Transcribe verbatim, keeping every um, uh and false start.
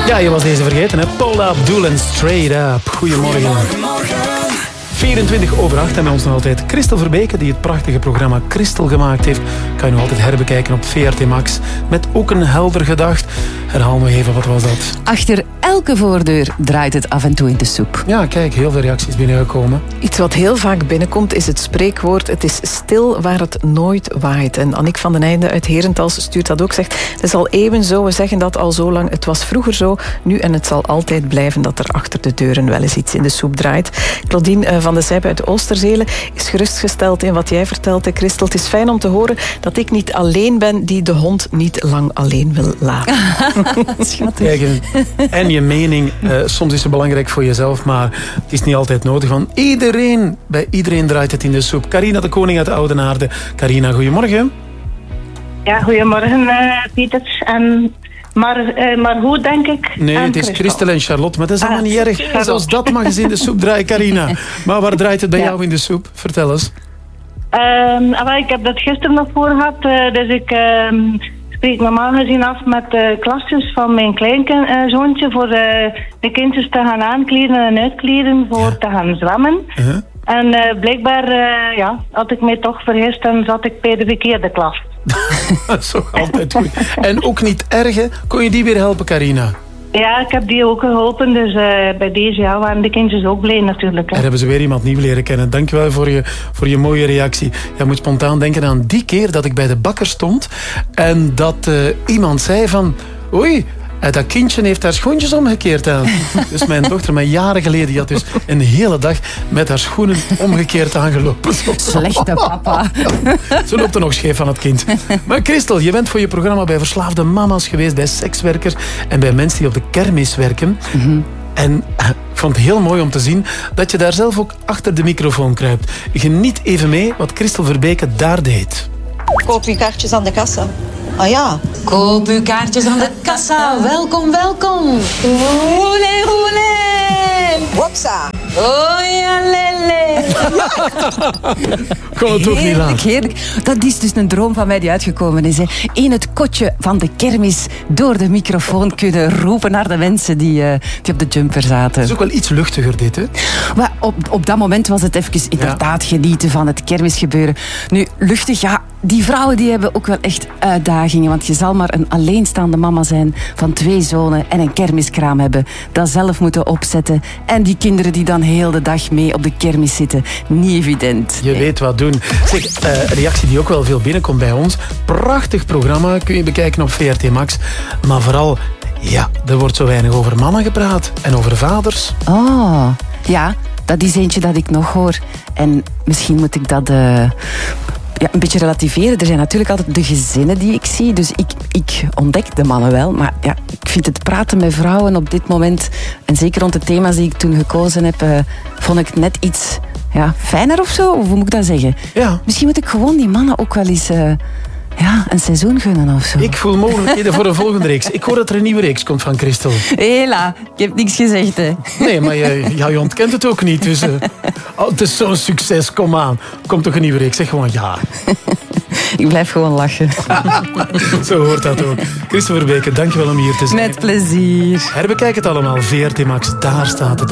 Ja, je was deze vergeten, hè? Paula Abdul en Straight Up. Goedemorgen. Goedemorgen. vierentwintig over acht en bij ons nog altijd Christel Verbeke, die het prachtige programma Christel gemaakt heeft. Kan je nog altijd herbekijken op V R T Max. Met ook een helder gedacht. Herhaal nog even, wat was dat? Achter elke voordeur draait het af en toe in de soep. Ja, kijk, heel veel reacties binnengekomen. Iets wat heel vaak binnenkomt is het spreekwoord: het is stil waar het nooit waait. En Annick van den Einde uit Herentals stuurt dat ook. Zegt, het is al eeuwen zo, we zeggen dat al zo lang. Het was vroeger zo, nu en het zal altijd blijven dat er achter de deuren wel eens iets in de soep draait. Claudine van de Zijpe uit Oosterzelen is gerustgesteld in wat jij vertelt, Christel. Het is fijn om te horen dat ik niet alleen ben die de hond niet lang alleen wil laten. Schattig. Kijk, en je mening, uh, soms is het belangrijk voor jezelf, maar het is niet altijd nodig. Van iedereen, bij iedereen draait het in de soep. Carina de Koning uit Oudenaarde. Carina, goedemorgen. Ja, goedemorgen uh, Pieter. En, maar, uh, maar hoe denk ik? Nee, het is Christel en Charlotte, maar dat is allemaal niet erg. Charlotte. Zelfs dat mag eens in de soep draaien, Carina. Maar waar draait het bij Ja. jou in de soep? Vertel eens. Um, ik heb dat gisteren nog voor gehad, uh, dus ik um, spreek normaal gezien af met de klasjes van mijn kleinzoontje uh, voor uh, de kindjes te gaan aankleden en uitkleden voor Ja. te gaan zwemmen. Uh-huh. En uh, blijkbaar uh, ja, had ik mij toch vergist en zat ik bij de verkeerde klas. Dat is toch altijd goed. En ook niet erg, hè? Kon je die weer helpen, Carina? Ja, ik heb die ook geholpen, dus uh, bij deze ja, waren de kindjes ook blij natuurlijk. Hè. Er hebben ze weer iemand nieuw leren kennen. Dankjewel voor je, voor je mooie reactie. Je moet spontaan denken aan die keer dat ik bij de bakker stond en dat uh, iemand zei van... Oei, uh, dat kindje heeft haar schoentjes omgekeerd aan. Dus mijn dochter, maar jaren geleden, die had dus een hele dag met haar schoenen omgekeerd aangelopen. Slechte papa. Ze loopt er nog scheef van het kind. Maar Christel, je bent voor je programma bij verslaafde mama's geweest, bij sekswerkers en bij mensen die op de kermis werken. Mm-hmm. En ik vond het heel mooi om te zien dat je daar zelf ook achter de microfoon kruipt. Geniet even mee wat Christel Verbeke daar deed. Koop uw kaartjes aan de kassa. Ah ja. Koop uw kaartjes aan de kassa. Welkom, welkom. Roulé, roulé. Hopsa. Oh ja, lele. Kon het ook niet Heerlijk, laten. heerlijk. Dat is dus een droom van mij die uitgekomen is. Hè. In het kotje van de kermis door de microfoon kunnen roepen naar de mensen die, uh, die op de jumper zaten. Het is ook wel iets luchtiger dit, hè? Maar op, op dat moment was het even inderdaad genieten van het kermisgebeuren. Nu, luchtig, ja, die vrouwen die hebben ook wel echt uitdagingen. Want je zal maar een alleenstaande mama zijn van twee zonen en een kermiskraam hebben. Dat zelf moeten opzetten. En die kinderen die dan heel de dag mee op de kermis zitten. Niet evident. Je weet wat doen. Zeg, uh, een reactie die ook wel veel binnenkomt bij ons. Prachtig programma, kun je bekijken op V R T Max. Maar vooral, ja, er wordt zo weinig over mannen gepraat. En over vaders. Oh, ja, dat is eentje dat ik nog hoor. En misschien moet ik dat... Uh, Ja, een beetje relativeren. Er zijn natuurlijk altijd de gezinnen die ik zie. Dus ik, ik ontdek de mannen wel. Maar ja, ik vind het praten met vrouwen op dit moment... en zeker rond de thema's die ik toen gekozen heb... Uh, vond ik het net iets ja, fijner of zo. Of hoe moet ik dat zeggen? Ja. Misschien moet ik gewoon die mannen ook wel eens... Uh, ja, een seizoen gunnen of zo. Ik voel mogelijkheden voor een volgende reeks. Ik hoor dat er een nieuwe reeks komt van Christel. Hela, ik heb niks gezegd, hè. Nee, maar je, ja, je ontkent het ook niet. Dus, uh, oh, het is zo'n succes, kom aan. Komt toch een nieuwe reeks? Zeg gewoon ja. Ik blijf gewoon lachen. Zo hoort dat ook. Christel Verbeke, dankjewel om hier te zijn. Met plezier. Herbekijk het allemaal. V R T Max, daar staat het.